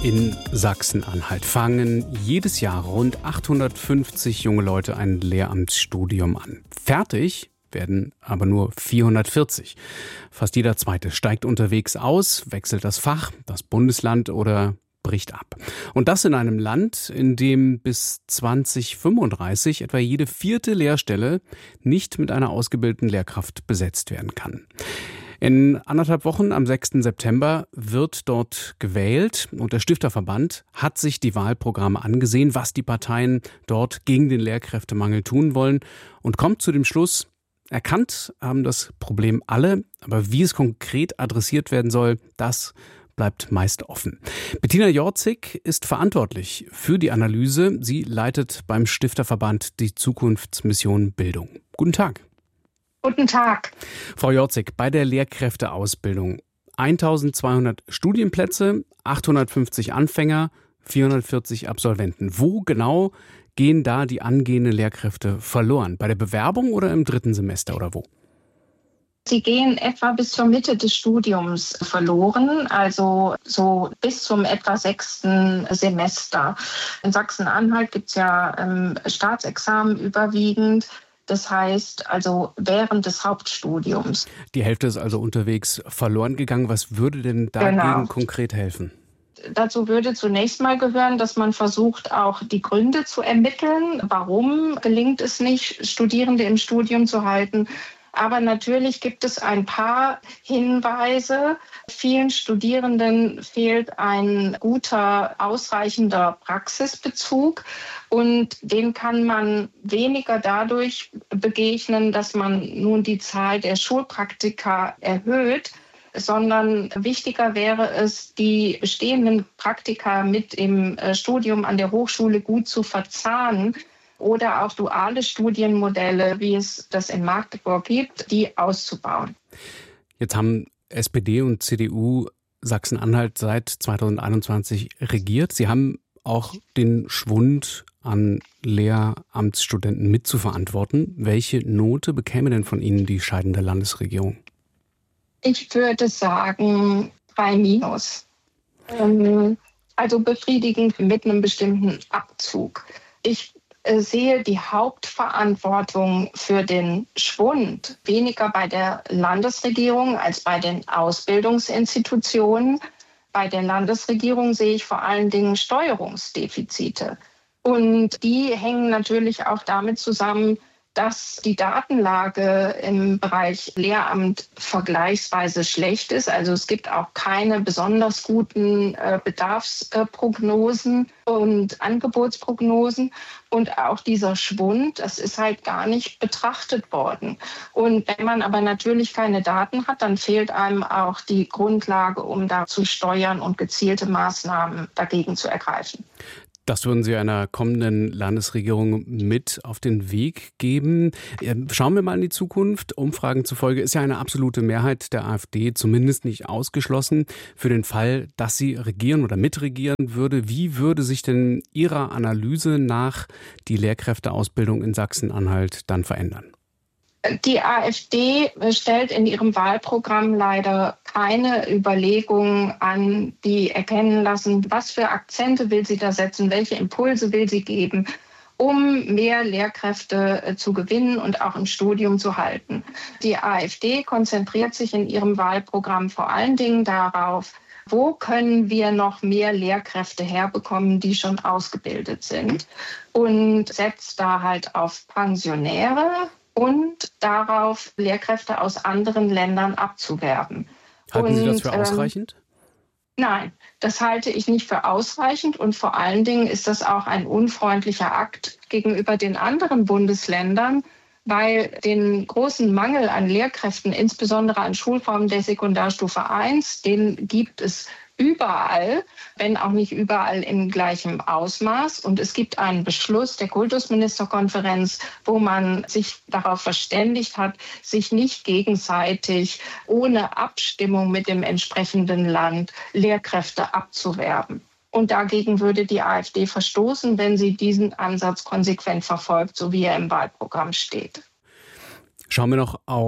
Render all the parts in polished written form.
In Sachsen-Anhalt fangen jedes Jahr rund 850 junge Leute ein Lehramtsstudium an. Fertig werden aber nur 440. Fast jeder Zweite steigt unterwegs aus, wechselt das Fach, das Bundesland oder bricht ab. Und das in einem Land, in dem bis 2035 etwa jede 4. Lehrstelle nicht mit einer ausgebildeten Lehrkraft besetzt werden kann. In 1,5 Wochen, am 6. September, wird dort gewählt und der Stifterverband hat sich die Wahlprogramme angesehen, was die Parteien dort gegen den Lehrkräftemangel tun wollen und kommt zu dem Schluss, erkannt haben das Problem alle, aber wie es konkret adressiert werden soll, das bleibt meist offen. Bettina Jorzig ist verantwortlich für die Analyse. Sie leitet beim Stifterverband die Zukunftsmission Bildung. Guten Tag. Guten Tag. Frau Jorzig, bei der Lehrkräfteausbildung 1200 Studienplätze, 850 Anfänger, 440 Absolventen. Wo genau gehen da die angehenden Lehrkräfte verloren? Bei der Bewerbung oder im 3. Semester oder wo? Sie gehen etwa bis zur Mitte des Studiums verloren, also so bis zum etwa 6. Semester. In Sachsen-Anhalt gibt es ja Staatsexamen überwiegend. Das heißt also während des Hauptstudiums. Die Hälfte ist also unterwegs verloren gegangen. Was würde denn dagegen konkret helfen? Dazu würde zunächst mal gehören, dass man versucht, auch die Gründe zu ermitteln. Warum gelingt es nicht, Studierende im Studium zu halten? Aber natürlich gibt es ein paar Hinweise. Vielen Studierenden fehlt ein guter, ausreichender Praxisbezug. Und den kann man weniger dadurch begegnen, dass man nun die Zahl der Schulpraktika erhöht, sondern wichtiger wäre es, die bestehenden Praktika mit im Studium an der Hochschule gut zu verzahnen. Oder auch duale Studienmodelle, wie es das in Magdeburg gibt, die auszubauen. Jetzt haben SPD und CDU Sachsen-Anhalt seit 2021 regiert. Sie haben auch den Schwund an Lehramtsstudenten mitzuverantworten. Welche Note bekäme denn von Ihnen die scheidende Landesregierung? Ich würde sagen 3-. Also befriedigend mit einem bestimmten Abzug. Ich sehe die Hauptverantwortung für den Schwund weniger bei der Landesregierung als bei den Ausbildungsinstitutionen. Bei der Landesregierung sehe ich vor allen Dingen Steuerungsdefizite. Und die hängen natürlich auch damit zusammen, dass die Datenlage im Bereich Lehramt vergleichsweise schlecht ist. Also es gibt auch keine besonders guten Bedarfsprognosen und Angebotsprognosen. Und auch dieser Schwund, das ist halt gar nicht betrachtet worden. Und wenn man aber natürlich keine Daten hat, dann fehlt einem auch die Grundlage, um da zu steuern und gezielte Maßnahmen dagegen zu ergreifen. Das würden Sie einer kommenden Landesregierung mit auf den Weg geben. Schauen wir mal in die Zukunft. Umfragen zufolge ist ja eine absolute Mehrheit der AfD zumindest nicht ausgeschlossen. Für den Fall, dass sie regieren oder mitregieren würde, wie würde sich denn Ihrer Analyse nach die Lehrkräfteausbildung in Sachsen-Anhalt dann verändern? Die AfD stellt in ihrem Wahlprogramm leider keine Überlegungen an, die erkennen lassen, was für Akzente will sie da setzen, welche Impulse will sie geben, um mehr Lehrkräfte zu gewinnen und auch im Studium zu halten. Die AfD konzentriert sich in ihrem Wahlprogramm vor allen Dingen darauf, wo können wir noch mehr Lehrkräfte herbekommen, die schon ausgebildet sind, und setzt da halt auf Pensionäre und darauf, Lehrkräfte aus anderen Ländern abzuwerben. Halten Sie das für ausreichend? Nein, das halte ich nicht für ausreichend. Und vor allen Dingen ist das auch ein unfreundlicher Akt gegenüber den anderen Bundesländern, weil den großen Mangel an Lehrkräften, insbesondere an Schulformen der Sekundarstufe 1, den gibt es überall, wenn auch nicht überall in gleichem Ausmaß. Und es gibt einen Beschluss der Kultusministerkonferenz, wo man sich darauf verständigt hat, sich nicht gegenseitig ohne Abstimmung mit dem entsprechenden Land Lehrkräfte abzuwerben. Und dagegen würde die AfD verstoßen, wenn sie diesen Ansatz konsequent verfolgt, so wie er im Wahlprogramm steht. Schauen wir noch auf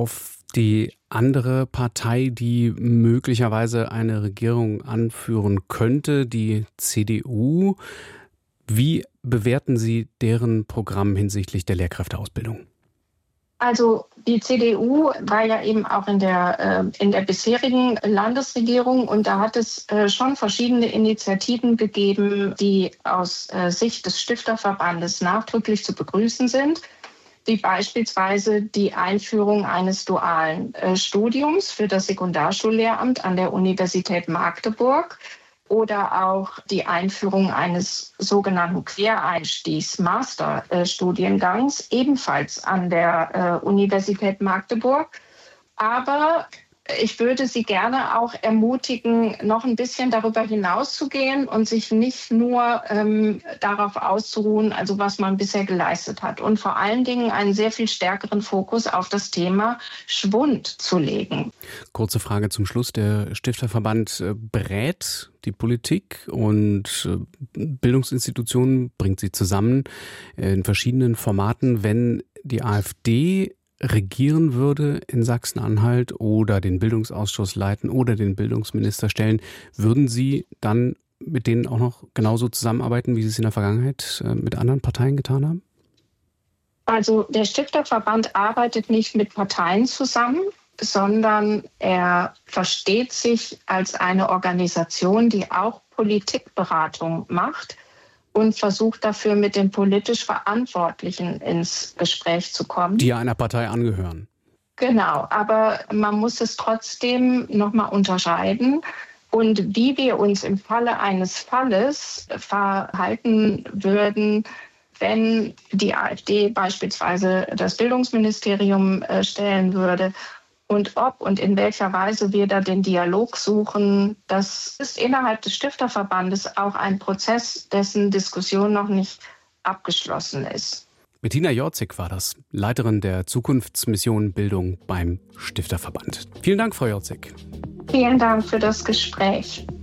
Die andere Partei, die möglicherweise eine Regierung anführen könnte, die CDU. Wie bewerten Sie deren Programm hinsichtlich der Lehrkräfteausbildung? Also die CDU war ja eben auch in der bisherigen Landesregierung und da hat es schon verschiedene Initiativen gegeben, die aus Sicht des Stifterverbandes nachdrücklich zu begrüßen sind, wie beispielsweise die Einführung eines dualen Studiums für das Sekundarschullehramt an der Universität Magdeburg oder auch die Einführung eines sogenannten Quereinstiegs-Masterstudiengangs, ebenfalls an der Universität Magdeburg. Aber ich würde Sie gerne auch ermutigen, noch ein bisschen darüber hinauszugehen und sich nicht nur darauf auszuruhen, also was man bisher geleistet hat. Und vor allen Dingen einen sehr viel stärkeren Fokus auf das Thema Schwund zu legen. Kurze Frage zum Schluss. Der Stifterverband berät die Politik und Bildungsinstitutionen, bringt sie zusammen in verschiedenen Formaten. Wenn die AfD regieren würde in Sachsen-Anhalt oder den Bildungsausschuss leiten oder den Bildungsminister stellen, würden Sie dann mit denen auch noch genauso zusammenarbeiten, wie Sie es in der Vergangenheit mit anderen Parteien getan haben? Also der Stifterverband arbeitet nicht mit Parteien zusammen, sondern er versteht sich als eine Organisation, die auch Politikberatung macht und versucht dafür mit den politisch Verantwortlichen ins Gespräch zu kommen. Die ja einer Partei angehören. Genau, aber man muss es trotzdem nochmal unterscheiden. Und wie wir uns im Falle eines Falles verhalten würden, wenn die AfD beispielsweise das Bildungsministerium stellen würde, und ob und in welcher Weise wir da den Dialog suchen, das ist innerhalb des Stifterverbandes auch ein Prozess, dessen Diskussion noch nicht abgeschlossen ist. Bettina Jorzig war das, Leiterin der Zukunftsmission Bildung beim Stifterverband. Vielen Dank, Frau Jorzig. Vielen Dank für das Gespräch.